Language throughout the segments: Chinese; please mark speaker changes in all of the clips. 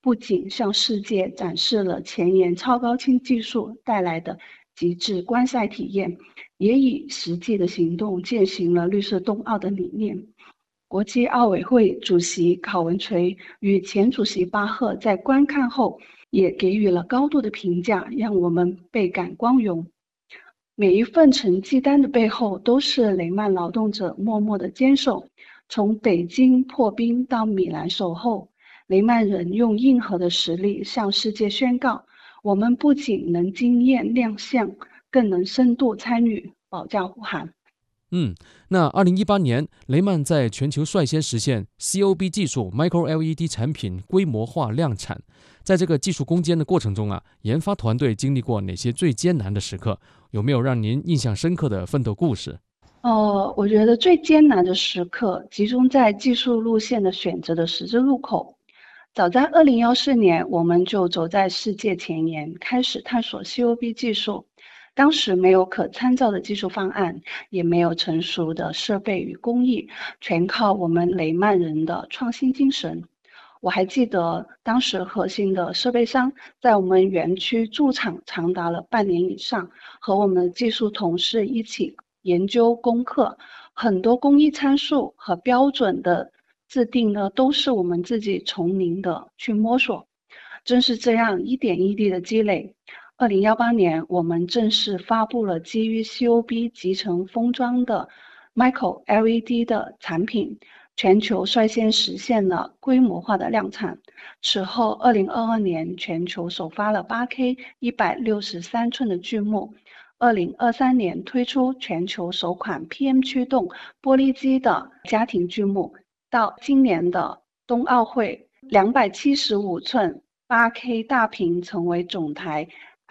Speaker 1: 不仅向世界展示了前沿超高清技术带来的极致观赛体验，也以实际的行动践行了绿色冬奥的理念。国际奥委会主席考文垂与前主席巴赫在观看后也给予了高度的评价，让我们倍感光荣。每一份成绩单的背后，都是雷曼劳动者默默的坚守。从北京破冰到米兰守候，雷曼人用硬核的实力向世界宣告：我们不仅能惊艳亮相，更能深度参与，保驾护航。
Speaker 2: 那2018年，雷曼在全球率先实现 COB 技术 Micro LED 产品规模化量产。在这个技术攻坚的过程中研发团队经历过哪些最艰难的时刻？有没有让您印象深刻的奋斗故事？
Speaker 1: 我觉得最艰难的时刻集中在技术路线的选择的十字路口。早在2014年，我们就走在世界前沿，开始探索 COB 技术。当时没有可参照的技术方案，也没有成熟的设备与工艺，全靠我们雷曼人的创新精神。我还记得当时核心的设备商在我们园区驻场长达了半年以上，和我们的技术同事一起研究攻克，很多工艺参数和标准的制定呢，都是我们自己从零的去摸索。正是这样一点一滴的积累，2018年我们正式发布了基于 COB 集成封装的 Micro LED 的产品，全球率先实现了规模化的量产。此后2022年全球首发了 8K 163寸的巨幕，2023年推出全球首款 PM 驱动玻璃机的家庭巨幕，到今年的冬奥会275寸 8K 大屏成为总台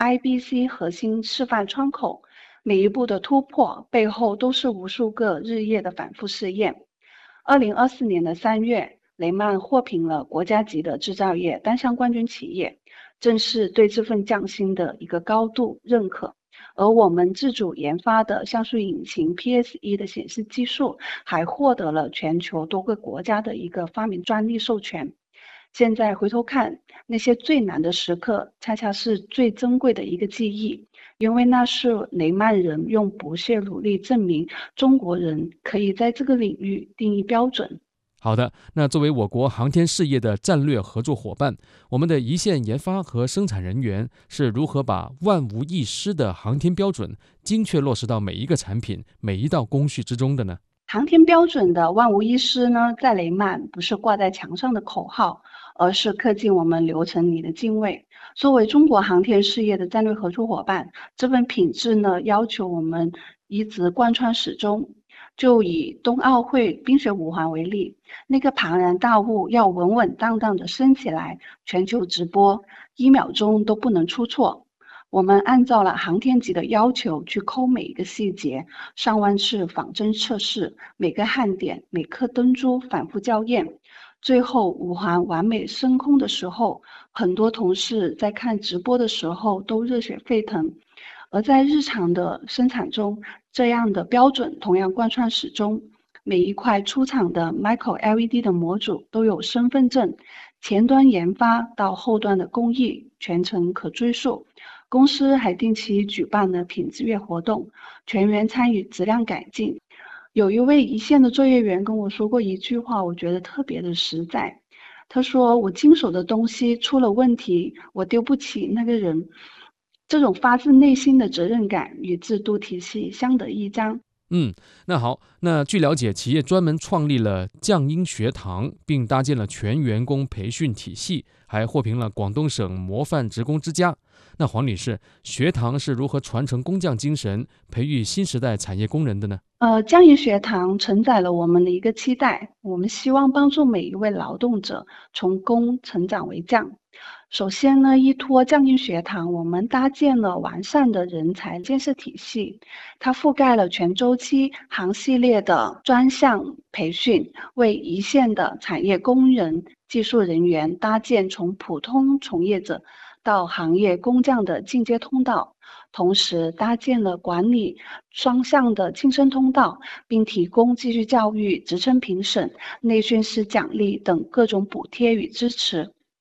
Speaker 1: IBC 核心示范窗口。每一步的突破背后都是无数个日夜的反复试验。2024年的3月，雷曼获评了国家级的制造业单项冠军企业，正是对这份匠心的一个高度认可。而我们自主研发的像素引擎 PS1 的显示技术，还获得了全球多个国家的一个发明专利授权。现在回头看，那些最难的时刻，恰恰是最珍贵的一个记忆，因为那是雷曼人用不懈努力证明中国人可以在这个领域定义标准。
Speaker 2: 好的，那作为我国航天事业的战略合作伙伴，我们的一线研发和生产人员是如何把万无一失的航天标准精确落实到每一个产品、每一道工序之中的呢？
Speaker 1: 航天标准的万无一失呢，在雷曼不是挂在墙上的口号，而是刻进我们流程里的敬畏。作为中国航天事业的战略合作伙伴，这份品质呢，要求我们一直贯穿始终。就以冬奥会冰雪五环为例，那个庞然大物要稳稳当当的升起来，全球直播1秒钟都不能出错。我们按照了航天局的要求去抠每一个细节，上万次仿真测试，每个焊点、每颗灯珠反复校验，最后五环完美升空的时候，很多同事在看直播的时候都热血沸腾。而在日常的生产中，这样的标准同样贯穿始终。每一块出厂的 Micro LED 的模组都有身份证，前端研发到后端的工艺全程可追溯。公司还定期举办了品质月活动，全员参与质量改进。有一位一线的作业员跟我说过一句话，我觉得特别的实在。他说：“我经手的东西出了问题，我丢不起那个人。”这种发自内心的责任感与制度体系相得益彰。
Speaker 2: 那好，那据了解，企业专门创立了匠鹰学堂，并搭建了全员工培训体系，还获评了广东省模范职工之家。那黄女士，学堂是如何传承工匠精神，培育新时代产业工人的呢？
Speaker 1: 匠鹰学堂承载了我们的一个期待，我们希望帮助每一位劳动者从工成长为匠。首先呢，依托匠鹰学堂，我们搭建了完善的人才建设体系，它覆盖了全周期行系列的专项培训，为一线的产业工人、技术人员搭建从普通从业者到行业工匠的进阶通道，同时搭建了管理双向的晋升通道，并提供继续教育、职称评审、内训师奖励等各种补贴与支持。